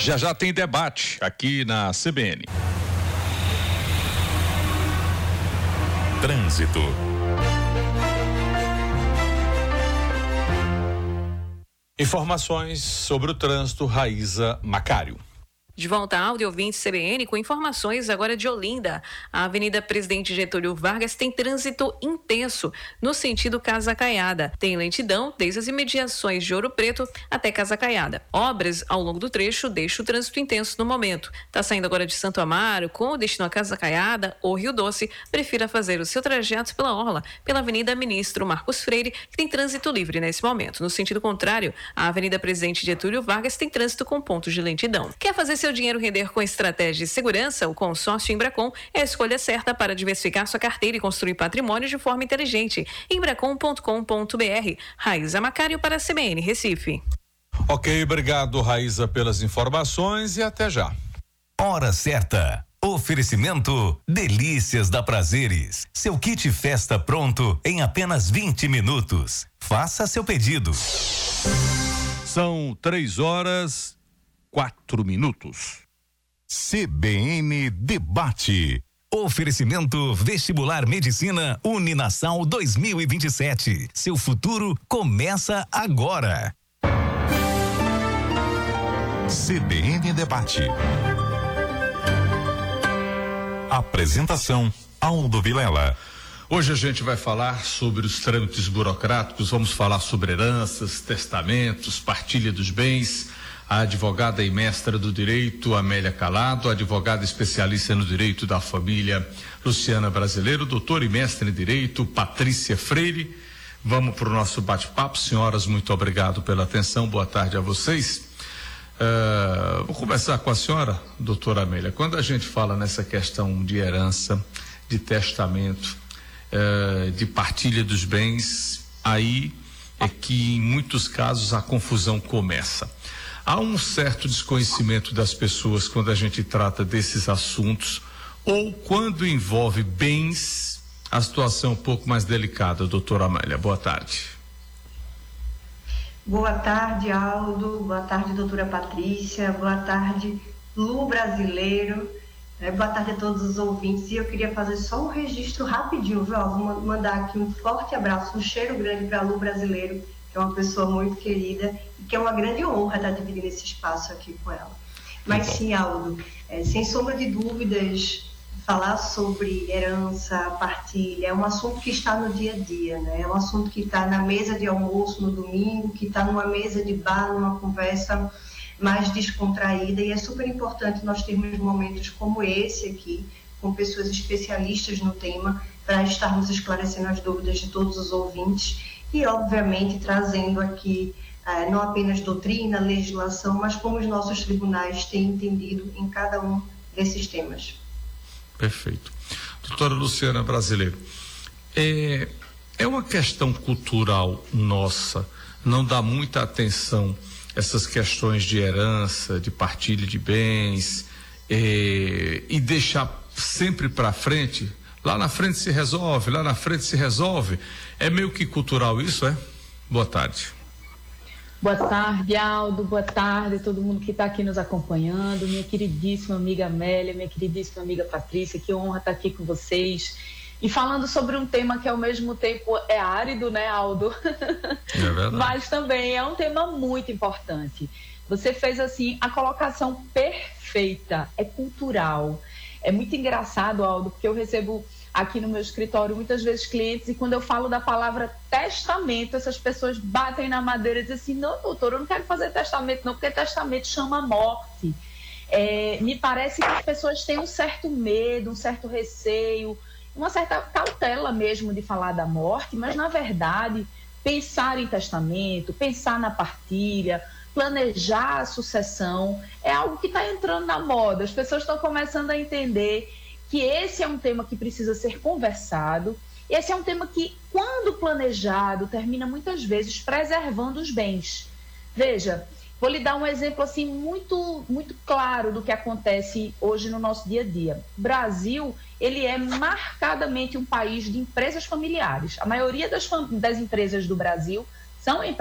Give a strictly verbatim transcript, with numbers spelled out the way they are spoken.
Já já tem debate aqui na C B N. Trânsito. Informações sobre o trânsito, Raíza Macário. De volta ao áudio ouvinte C B N com informações agora de Olinda. A Avenida Presidente Getúlio Vargas tem trânsito intenso no sentido Casa Caiada. Tem lentidão desde as imediações de Ouro Preto até Casa Caiada. Obras ao longo do trecho deixam o trânsito intenso no momento. Está saindo agora de Santo Amaro com destino a Casa Caiada ou Rio Doce. Prefira fazer o seu trajeto pela orla, pela Avenida Ministro Marcos Freire, que tem trânsito livre nesse momento. No sentido contrário, a Avenida Presidente Getúlio Vargas tem trânsito com pontos de lentidão. Quer fazer seu dinheiro render com estratégia de segurança? O consórcio Embracon é a escolha certa para diversificar sua carteira e construir patrimônio de forma inteligente. embracon ponto com ponto b r. Raíza Macário para a C B N Recife. Ok, obrigado, Raíza, pelas informações e até já. Hora certa. Oferecimento Delícias da Prazeres. Seu kit festa pronto em apenas vinte minutos. Faça seu pedido. São três horas quatro minutos. C B N Debate. Oferecimento Vestibular Medicina Uninasal dois mil e vinte e sete. Seu futuro começa agora. C B N Debate. Apresentação Aldo Vilela. Hoje a gente vai falar sobre os trâmites burocráticos, vamos falar sobre heranças, testamentos, partilha dos bens. A advogada e mestra do direito, Amélia Calado, a advogada especialista no direito da família, Luciana Brasileiro, doutora e mestre em direito, Patrícia Freire. Vamos para o nosso bate-papo. Senhoras, muito obrigado pela atenção, boa tarde a vocês. Uh, vou começar com a senhora, doutora Amélia. Quando a gente fala nessa questão de herança, de testamento, uh, de partilha dos bens, aí é que em muitos casos a confusão começa. Há um certo desconhecimento das pessoas quando a gente trata desses assuntos, ou quando envolve bens, a situação é um pouco mais delicada. Doutora Amélia, boa tarde. Boa tarde, Aldo. Boa tarde, doutora Patrícia. Boa tarde, Lu Brasileiro. É, boa tarde a todos os ouvintes. E eu queria fazer só um registro rapidinho, viu? Vou mandar aqui um forte abraço, um cheiro grande para a Lu Brasileiro, que é uma pessoa muito querida e que é uma grande honra estar dividindo esse espaço aqui com ela. Mas sim, Aldo, é, sem sombra de dúvidas, falar sobre herança, partilha, é um assunto que está no dia a dia, né? É um assunto que está na mesa de almoço no domingo, que está numa mesa de bar, numa conversa mais descontraída, e é super importante nós termos momentos como esse aqui, com pessoas especialistas no tema, para estarmos esclarecendo as dúvidas de todos os ouvintes e, obviamente, trazendo aqui eh, não apenas doutrina, legislação, mas como os nossos tribunais têm entendido em cada um desses temas. Perfeito. Doutora Luciana Brasileiro, é, é uma questão cultural nossa, não dá muita atenção essas questões de herança, de partilha de bens, é, e deixar sempre para frente. Lá na frente se resolve, lá na frente se resolve. É meio que cultural isso, é? Boa tarde. Boa tarde, Aldo. Boa tarde a todo mundo que está aqui nos acompanhando. Minha queridíssima amiga Amélia, minha queridíssima amiga Patrícia, que honra estar aqui com vocês. E falando sobre um tema que ao mesmo tempo é árido, né, Aldo? É verdade. Mas também é um tema muito importante. Você fez, assim, a colocação perfeita. É cultural. É muito engraçado, Aldo, porque eu recebo aqui no meu escritório muitas vezes clientes, e quando eu falo da palavra testamento, essas pessoas batem na madeira e dizem assim: não, doutor, eu não quero fazer testamento não, porque testamento chama a morte. É, me parece que as pessoas têm um certo medo, um certo receio, uma certa cautela mesmo de falar da morte, mas na verdade pensar em testamento, pensar na partilha, planejar a sucessão é algo que está entrando na moda. As pessoas estão começando a entender que esse é um tema que precisa ser conversado, e esse é um tema que, quando planejado, termina muitas vezes preservando os bens. Veja, vou lhe dar um exemplo assim muito, muito claro do que acontece hoje no nosso dia a dia. O Brasil, ele é marcadamente um país de empresas familiares. A maioria das, das empresas do Brasil são empresas